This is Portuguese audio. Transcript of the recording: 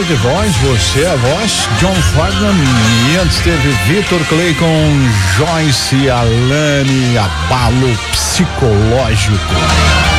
de voz, você é a voz, John Ferdinand, e antes teve Vitor Clay com Joyce Alane, Abalo Psicológico.